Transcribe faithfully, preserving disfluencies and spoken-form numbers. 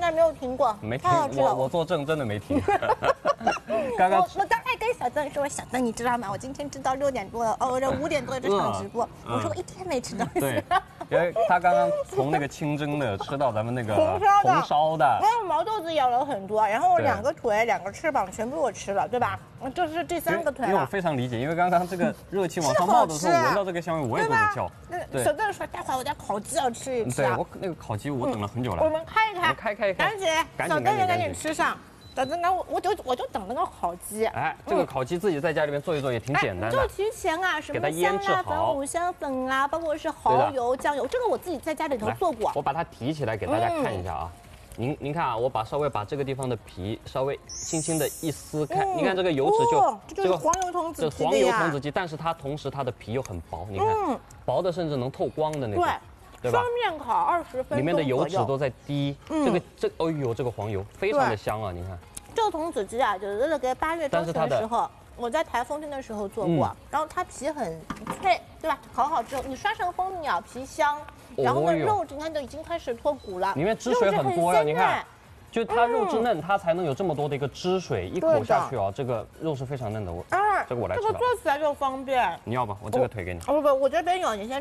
在没有停过， 没停太好，吃了。 我我作证真的没停。刚刚我我刚才跟小邓说，小邓你知道吗？我今天知道六点多了，哦，这五点多这场直播， 嗯我说我一天没吃东西。 对，因为他刚刚从那个清蒸的吃到咱们那个红烧的红烧的， 然后毛豆子咬了很多，然后我对两个腿、两个翅膀全部我吃了，对吧？这是第三个腿因为我了。 非常理解，因为刚刚这个热气往上冒的时候， 是好吃闻到这个香味，我也对吧都在叫。？ 那对小邓说，待会儿我家烤鸡要吃一吃啊。 对我那个烤鸡我等了很久了。 我们开一开， 我们开开一开赶紧， 赶紧小邓也赶赶紧赶紧紧吃上。小邓，那我我就我就等那个烤鸡。 哎，这个烤鸡自己在家里面做一做也挺简单哎、就的。 提前啊，什给它么香腌制辣粉、 好五香粉啊，包括是蚝油、酱油，这个我自己在家里头来做过。 我把它提起来给大家看一下啊。您您看啊，我把稍微把这个地方的皮稍微轻轻的一撕开， 嗯你看这个油脂就、 哦这就是黄油童子这黄油鸡的呀童子鸡，但是它同时它的皮又很薄，你看、 嗯薄的甚至能透光的那种， 对， 对吧双？面烤二十分钟里面的油脂左右都在滴， 嗯这个这哦呦这个黄油非常的香啊，你看。 这个童子鸡啊，就是那个八月中旬但是它的的时候，我在台风天的时候做过， 嗯然后它皮很脆，对吧？烤好之后，你刷成蜂蜜啊，皮香，然后呢， 哦哟肉你看都已经开始脱骨了， 里面汁水很多呀， 肉质很鲜你看嫩， 就它肉质嫩，它才能有这么多的一个汁水，一口下去啊，这个肉是非常嫩的。我哎， 这个我来吃了这个做起来就方便。 你要吧，我这个腿给你。 哦不不，我这边有，你先。